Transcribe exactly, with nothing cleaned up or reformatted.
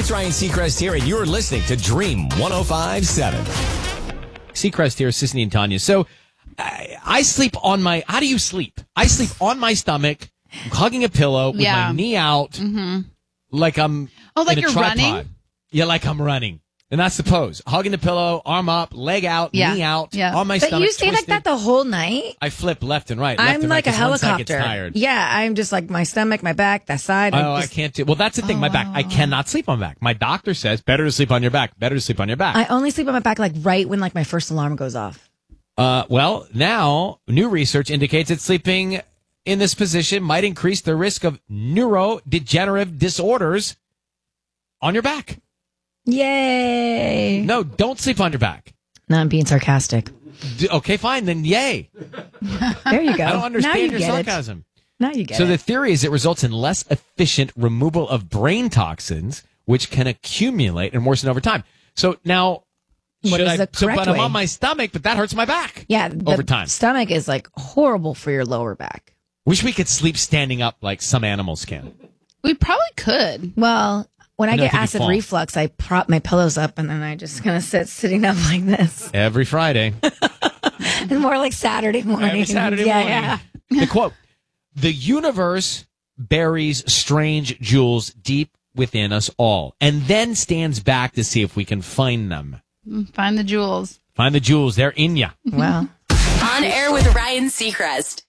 it's Ryan Seacrest here, and you're listening to Dream one oh five point seven. Seacrest here, Sissany and Tanya. So I, I sleep on my, how do you sleep? I sleep on my stomach, hugging a pillow with Yeah. my knee out, Mm-hmm. like I'm Oh, like in a you're tripod. running? Yeah, like I'm running. And that's the pose. Hugging the pillow, arm up, leg out, Yeah. knee out, Yeah. on my But stomach. you stay like twisted. that the whole night? I flip left and right. Left I'm and like right, a 'cause one side helicopter. gets tired. Yeah, I'm just like my stomach, my back, that side. Oh, I'm I just- can't do. Well, that's the thing. my back. I cannot sleep on my back. My doctor says better to sleep on your back. Better to sleep on your back. I only sleep on my back like right when like my first alarm goes off. Uh, well, now new research indicates that sleeping in this position might increase the risk of neurodegenerative disorders on your back. Yay. No, don't sleep on your back. No, I'm being sarcastic. D- okay, fine, then yay. There you go. I don't now understand you your get sarcasm. It. Now you get So it. the theory is it results in less efficient removal of brain toxins, which can accumulate and worsen over time. So now, What should is I? the So, correct but I'm way? on my stomach, but that hurts my back. yeah, the over time. stomach is like horrible for your lower back. Wish we could sleep standing up like some animals can. We probably could. Well, when I, I know, I get think you acid fall. reflux, I prop my pillows up and then I just kind of sit sitting up like this. Every Friday. It's more like Saturday morning. Every Saturday yeah, morning. Yeah. The quote, the universe buries strange jewels deep within us all and then stands back to see if we can find them. Find the jewels. Find the jewels. They're in ya. Well. On air with Ryan Seacrest.